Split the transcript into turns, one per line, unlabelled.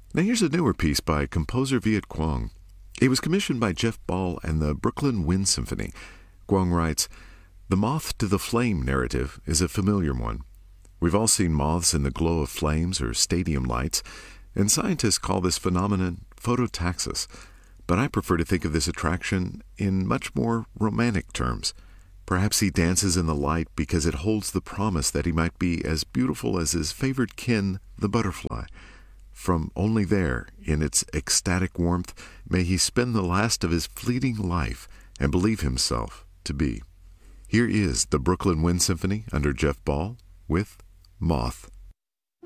Now here's a newer piece by composer Viet Cuong. It was commissioned by Jeff Ball and the Brooklyn Wind Symphony. Cuong writes, "The moth to the flame narrative is a familiar one. We've all seen moths in the glow of flames or stadium lights, and scientists call this phenomenon phototaxis. But I prefer to think of this attraction in much more romantic terms. Perhaps he dances in the light because it holds the promise that he might be as beautiful as his favored kin, the butterfly. From only there, in its ecstatic warmth, may he spend the last of his fleeting life and believe himself to be." Here is the Brooklyn Wind Symphony under Jeff Ball with Moth.